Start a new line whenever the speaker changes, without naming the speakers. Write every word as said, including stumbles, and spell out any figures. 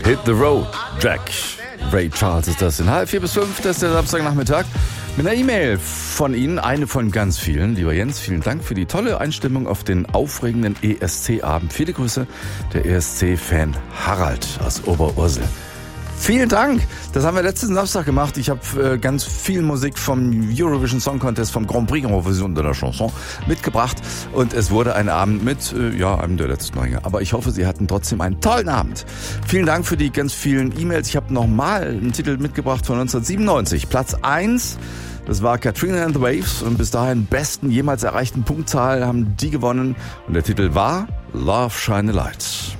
Hit the Road, Jack. Ray Charles ist das in halb vier bis fünf, das ist der Samstagnachmittag. Mit einer E-Mail von Ihnen, eine von ganz vielen. Lieber Jens, vielen Dank für die tolle Einstimmung auf den aufregenden E S C-Abend. Viele Grüße, der E S C-Fan Harald aus Oberursel. Vielen Dank. Das haben wir letzten Samstag gemacht. Ich habe äh, ganz viel Musik vom Eurovision Song Contest, vom Grand Prix Eurovision de la Chanson mitgebracht. Und es wurde ein Abend mit, äh, ja, einem der letzten Ringe. Aber ich hoffe, Sie hatten trotzdem einen tollen Abend. Vielen Dank für die ganz vielen E-Mails. Ich habe nochmal einen Titel mitgebracht von neunzehnhundertsiebenundneunzig. Platz eins. Das war Katrina and the Waves. Und bis dahin besten jemals erreichten Punktzahl haben die gewonnen. Und der Titel war Love Shine a Light.